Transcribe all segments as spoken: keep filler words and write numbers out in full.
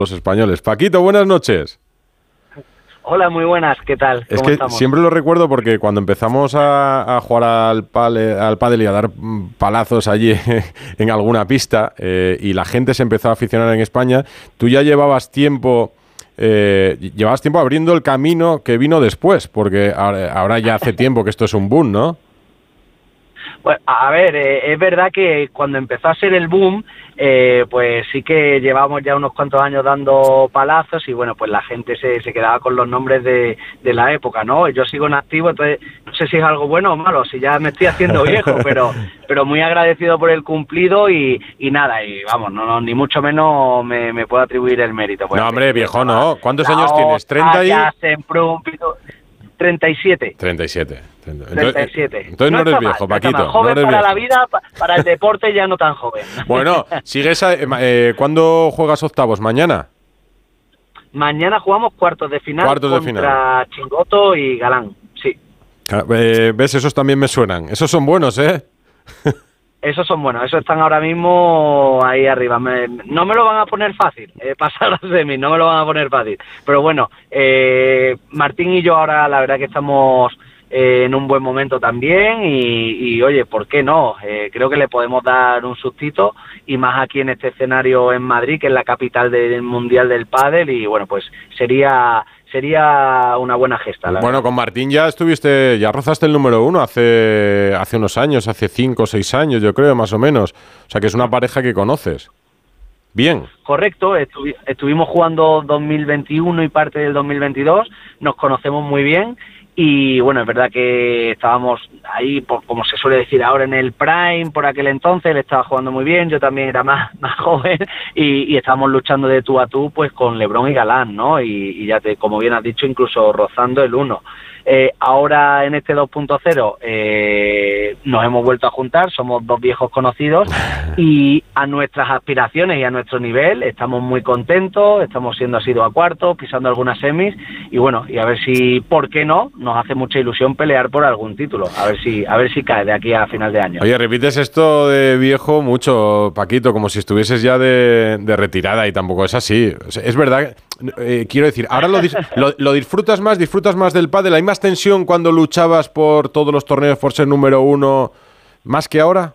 los españoles. Paquito, buenas noches. Hola, muy buenas, ¿qué tal? Es ¿Cómo que estamos? siempre lo recuerdo porque cuando empezamos a, a jugar al, pale, al pádel y a dar palazos allí en alguna pista eh, y la gente se empezó a aficionar en España, tú ya llevabas tiempo... Eh, llevabas tiempo abriendo el camino que vino después, porque ahora, ahora ya hace tiempo que esto es un boom, ¿no? Pues, a ver, eh, es verdad que cuando empezó a ser el boom, eh, pues sí que llevamos ya unos cuantos años dando palazos y bueno, pues la gente se, se quedaba con los nombres de, de la época, ¿no? Yo sigo en activo, entonces no sé si es algo bueno o malo, si ya me estoy haciendo viejo, pero pero muy agradecido por el cumplido y, y nada, y vamos, no, no ni mucho menos me, me puedo atribuir el mérito. Pues, no, hombre, viejo, no. ¿Cuántos la años tienes? ¿treinta y...? treinta y siete. treinta y siete. Entonces, treinta y siete. Entonces no, no eres viejo, mal, Paquito. No joven no eres para viejo. la vida, para el deporte ya no tan joven. Bueno, sigues a, eh, ¿cuándo juegas octavos? ¿Mañana? Mañana jugamos cuartos de final cuartos de contra final. Chingoto y Galán, sí. Eh, ¿Ves? Esos también me suenan. Esos son buenos, ¿eh? Esos son buenos, esos están ahora mismo ahí arriba. Me, no me lo van a poner fácil, eh, pasar a semis, no me lo van a poner fácil. Pero bueno, eh, Martín y yo ahora la verdad que estamos eh, en un buen momento también y, y oye, ¿por qué no? Eh, creo que le podemos dar un sustito y más aquí en este escenario en Madrid, que es la capital del Mundial del Pádel y bueno, pues sería... sería una buena gesta. La Bueno, verdad. con Martín ya estuviste, ya rozaste el número uno hace, hace unos años, hace cinco o seis años, yo creo, más o menos. O sea, que es una pareja que conoces. Bien. Correcto, estuvi- estuvimos jugando dos mil veintiuno y parte del dos mil veintidós, nos conocemos muy bien y bueno, es verdad que estábamos ahí, por, como se suele decir ahora, en el prime por aquel entonces, él estaba jugando muy bien, yo también era más, más joven y, y estábamos luchando de tú a tú pues con LeBron y Galán, ¿no? Y, y ya te, como bien has dicho, incluso rozando el uno. Eh, ahora en este dos punto cero eh, nos hemos vuelto a juntar, somos dos viejos conocidos y a nuestras aspiraciones y a nuestro nivel estamos muy contentos, estamos siendo asiduos a cuartos, pisando algunas semis y bueno, y a ver si, ¿por qué no? Nos hace mucha ilusión pelear por algún título, a ver si, a ver si cae de aquí a final de año. Oye, repites esto de viejo mucho, Paquito, como si estuvieses ya de, de retirada y tampoco es así. O sea, es verdad, eh, quiero decir, ahora lo, dis- lo, lo disfrutas más, disfrutas más del pádel. ¿Hay más tensión cuando luchabas por todos los torneos por ser número uno más que ahora?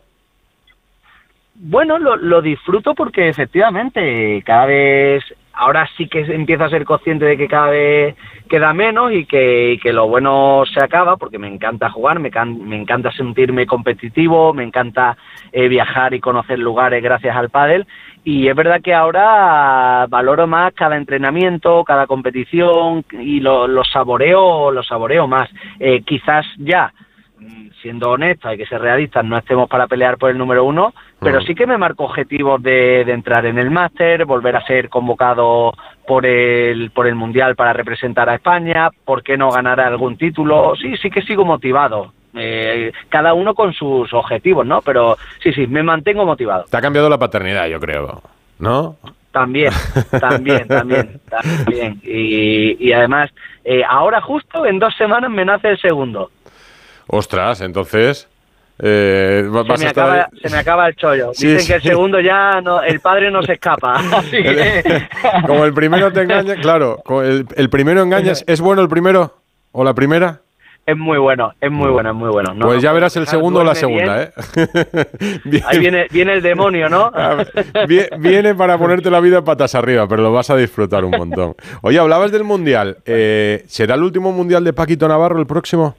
Bueno, lo, lo disfruto porque efectivamente cada vez, ahora sí que empiezo a ser consciente de que cada vez queda menos y que, y que lo bueno se acaba porque me encanta jugar, me, can, me encanta sentirme competitivo, me encanta eh, viajar y conocer lugares gracias al pádel y es verdad que ahora valoro más cada entrenamiento, cada competición y lo, lo saboreo, lo saboreo más. Eh, quizás ya, siendo honesto, hay que ser realistas, no estemos para pelear por el número uno, pero sí que me marco objetivos de, de entrar en el máster, volver a ser convocado por el por el Mundial para representar a España, ¿por qué no ganar algún título? Sí, sí que sigo motivado, eh, cada uno con sus objetivos, ¿no? Pero sí, sí, me mantengo motivado. Te ha cambiado la paternidad, yo creo, ¿no? También, también, también, también. Y, y además, eh, ahora justo en dos semanas me nace el segundo. Ostras, entonces... Eh, vas se, me a estar acaba, ahí... se me acaba el chollo. Sí, Dicen sí. que el segundo ya, no, el padre no se escapa. Así que... Como el primero te engaña, claro, como el, el primero engañas. ¿Es bueno el primero o la primera? Es muy bueno, es muy bueno, es muy bueno. No, pues ya no, verás el dejar, segundo o la duerme segunda, bien. ¿eh? Bien. Ahí viene, viene el demonio, ¿no? Vie- Viene para ponerte la vida patas arriba, pero lo vas a disfrutar un montón. Oye, hablabas del Mundial. Eh, ¿Será el último Mundial de Paquito Navarro el próximo?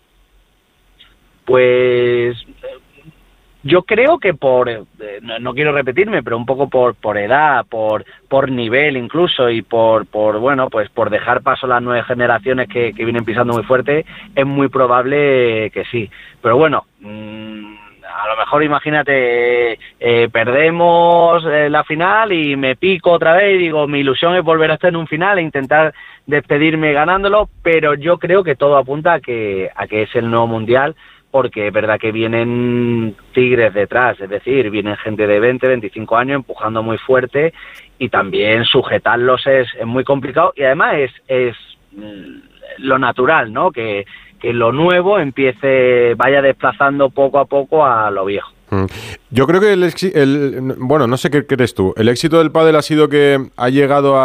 Pues yo creo que por, eh, no, no quiero repetirme, pero un poco por, por edad, por, por nivel incluso y por, por, bueno, pues por dejar paso a las nuevas generaciones que, que vienen pisando muy fuerte, es muy probable que sí. Pero bueno, mmm, a lo mejor imagínate, eh, perdemos eh, la final y me pico otra vez y digo, mi ilusión es volver a estar en un final e intentar despedirme ganándolo, pero yo creo que todo apunta a que, a que es el nuevo Mundial, porque es verdad que vienen tigres detrás, es decir, vienen gente de veinte, veinticinco años empujando muy fuerte y también sujetarlos es, es muy complicado y además es, es lo natural, ¿no? Que, que lo nuevo empiece, vaya desplazando poco a poco a lo viejo. Yo creo que el, el bueno, no sé qué crees tú. El éxito del pádel ha sido que ha llegado a